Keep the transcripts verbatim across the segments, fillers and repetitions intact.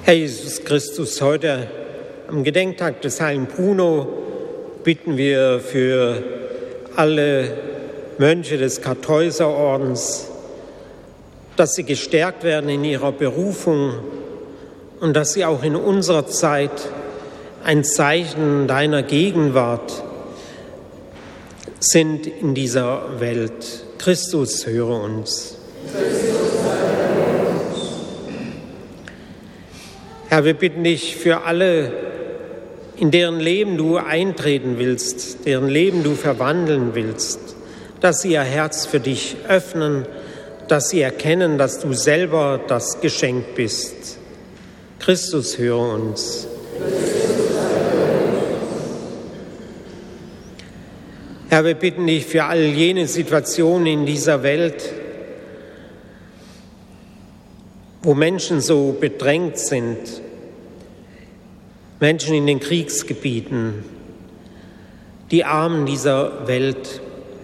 Herr Jesus Christus, heute am Gedenktag des heiligen Bruno bitten wir für alle Mönche des Kartäuserordens, dass sie gestärkt werden in ihrer Berufung und dass sie auch in unserer Zeit ein Zeichen deiner Gegenwart sind in dieser Welt. Christus, höre uns. Herr, wir bitten dich für alle, in deren Leben du eintreten willst, deren Leben du verwandeln willst, dass sie ihr Herz für dich öffnen, dass sie erkennen, dass du selber das Geschenk bist. Christus, höre uns. Herr, wir bitten dich für all jene Situationen in dieser Welt, wo Menschen so bedrängt sind, Menschen in den Kriegsgebieten, die Armen dieser Welt,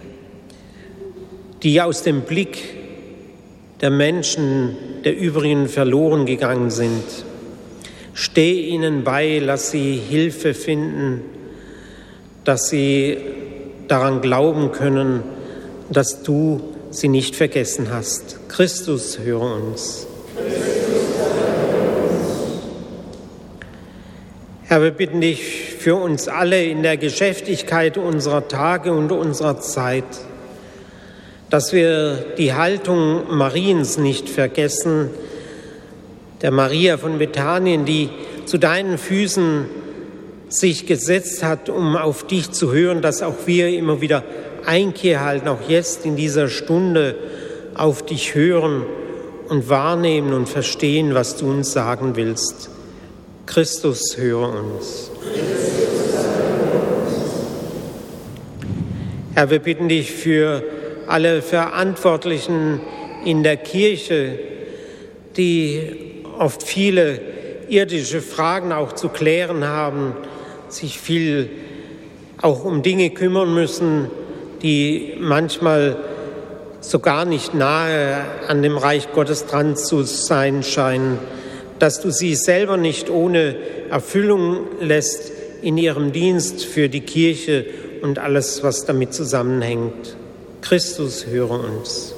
die aus dem Blick der Menschen, der übrigen verloren gegangen sind. Steh ihnen bei, lass sie Hilfe finden, dass sie daran glauben können, dass du sie nicht vergessen hast. Christus, höre uns. Herr, wir bitten dich für uns alle in der Geschäftigkeit unserer Tage und unserer Zeit, dass wir die Haltung Mariens nicht vergessen, der Maria von Bethanien, die zu deinen Füßen sich gesetzt hat, um auf dich zu hören, dass auch wir immer wieder Einkehr halten, auch jetzt in dieser Stunde auf dich hören und wahrnehmen und verstehen, was du uns sagen willst. Christus, höre uns. Herr, wir bitten dich für alle Verantwortlichen in der Kirche, die oft viele irdische Fragen auch zu klären haben, sich viel auch um Dinge kümmern müssen, die manchmal so gar nicht nahe an dem Reich Gottes dran zu sein scheinen, dass du sie selber nicht ohne Erfüllung lässt in ihrem Dienst für die Kirche und alles, was damit zusammenhängt. Christus, höre uns.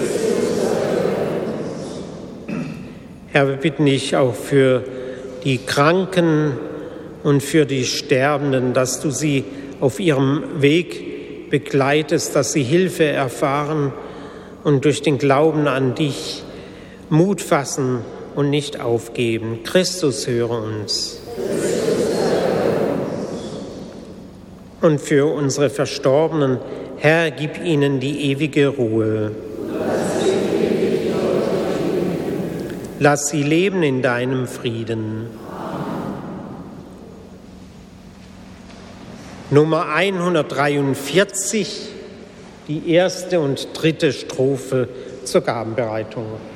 Herr, wir bitten dich auch für die Kranken und für die Sterbenden, dass du sie auf ihrem Weg begleitest, dass sie Hilfe erfahren und durch den Glauben an dich Mut fassen und nicht aufgeben. Christus, höre uns. Und für unsere Verstorbenen, Herr, gib ihnen die ewige Ruhe. Lass sie leben in deinem Frieden. Nummer hundertdreiundvierzig, die erste und dritte Strophe zur Gabenbereitung.